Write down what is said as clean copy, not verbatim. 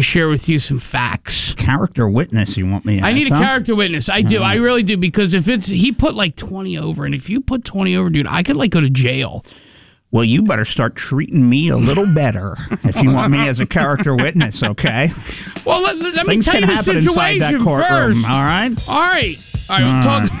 to share with you some facts. Character witness, you want me to I need a character witness. I do. I really do, because if he put like 20 over, and if you put 20 over, dude, I could like go to jail. Well, you better start treating me a little better if you want me as a character witness, okay? Well, let me Things tell can you the happen inside that situation courtroom, first. all right? All right. All right.